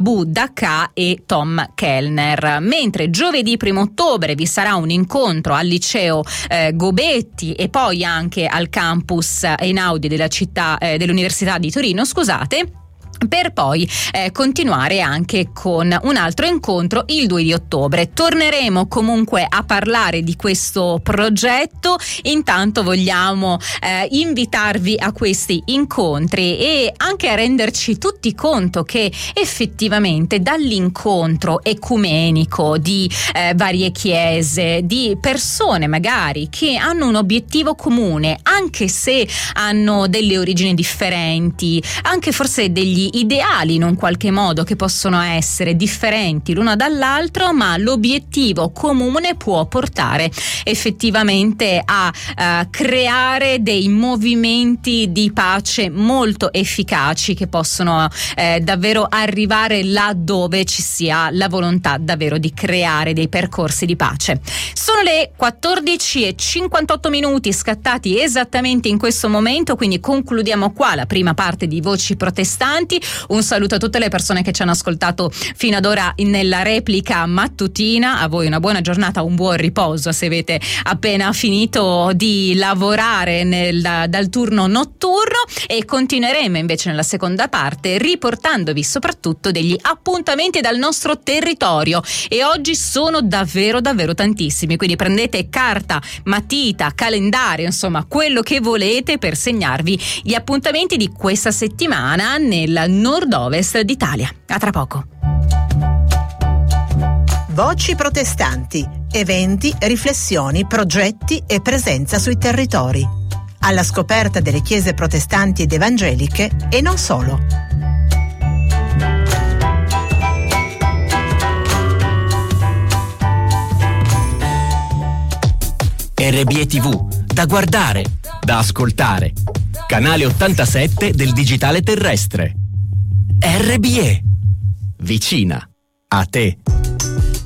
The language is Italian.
Dacca e Tom Kellner. Mentre giovedì 1 ottobre vi sarà un incontro al liceo Gobetti e poi anche al campus Einaudi dell'Università di Torino, per poi continuare anche con un altro incontro il 2 di ottobre. Torneremo comunque a parlare di questo progetto. Intanto vogliamo invitarvi a questi incontri e anche a renderci tutti conto che effettivamente dall'incontro ecumenico di varie chiese, di persone magari che hanno un obiettivo comune, anche se hanno delle origini differenti, anche forse degli ideali in un qualche modo che possono essere differenti l'uno dall'altro, ma l'obiettivo comune può portare effettivamente a creare dei movimenti di pace molto efficaci che possono davvero arrivare là dove ci sia la volontà davvero di creare dei percorsi di pace. Sono le 14:58 scattati esattamente in questo momento, quindi concludiamo qua la prima parte di Voci Protestanti. Un saluto a tutte le persone che ci hanno ascoltato fino ad ora nella replica mattutina. A voi una buona giornata, un buon riposo se avete appena finito di lavorare dal turno notturno, e continueremo invece nella seconda parte riportandovi soprattutto degli appuntamenti dal nostro territorio, e oggi sono davvero tantissimi, quindi prendete carta, matita, calendario, insomma quello che volete per segnarvi gli appuntamenti di questa settimana nel nord-ovest d'Italia. A tra poco. Voci Protestanti, eventi, riflessioni, progetti e presenza sui territori. Alla scoperta delle chiese protestanti ed evangeliche e non solo. RBE TV, da guardare, da ascoltare. Canale 87 del digitale terrestre. RBE, vicina a te.